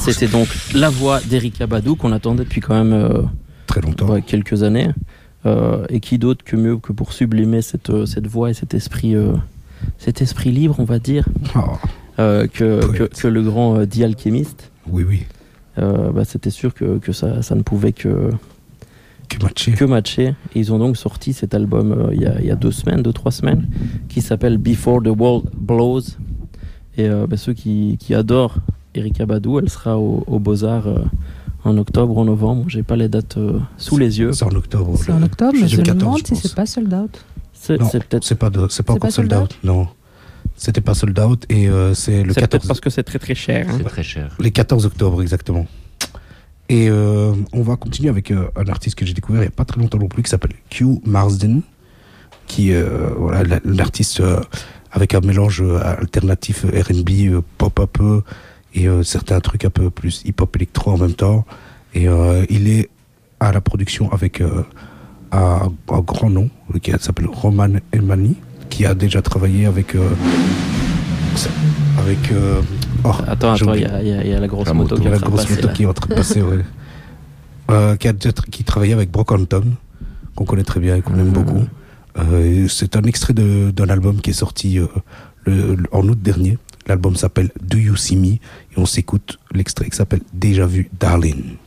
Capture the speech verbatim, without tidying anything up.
C'était donc la voix d'Erykah Badu qu'on attendait depuis quand même euh, très longtemps, ouais, quelques années. Euh, et qui d'autre que mieux que pour sublimer cette, cette voix et cet esprit, euh, cet esprit libre, on va dire, oh, euh, que, que, que le grand euh, The Alchemist. Oui, oui. Euh, bah, c'était sûr que, que ça, ça ne pouvait que, que, matcher. que matcher. Et ils ont donc sorti cet album euh, il, y a, il y a deux semaines, deux, trois semaines, qui s'appelle Before the World Blows. Et euh, bah, ceux qui, qui adorent Erykah Badu, elle sera au, au Beaux-Arts euh, en octobre ou en novembre. J'ai pas les dates euh, sous les yeux. C'est en octobre. C'est en octobre, mais je me demande si c'est pas sold out. C'est, non, c'est peut-être. C'est pas, de, c'est pas c'est encore pas sold out. out. Non, c'était pas sold out et euh, c'est le c'est quatorze. Peut-être parce que c'est très très cher. Hein. C'est très cher. Les quatorze octobre exactement. Et euh, on va continuer avec euh, un artiste que j'ai découvert il y a pas très longtemps non plus qui s'appelle Q Marsden, qui euh, voilà l'artiste euh, avec un mélange euh, alternatif R and B, euh, pop un peu et euh, certains trucs un peu plus hip-hop électro en même temps. Et euh, il est à la production avec euh, un, un grand nom qui s'appelle Roman Emani, qui a déjà travaillé avec euh, avec euh, oh, attends attends il y, y, y a la grosse la moto, moto qui est en train de passer, qui est en train de passer ouais. euh, qui a déjà qui travaillait avec Brockhampton, qu'on connaît très bien et qu'on mmh. aime beaucoup. Euh, c'est un extrait de, d'un album qui est sorti euh, le, le, en août dernier. L'album s'appelle Do You See Me et on s'écoute l'extrait qui s'appelle Déjà Vu Darling.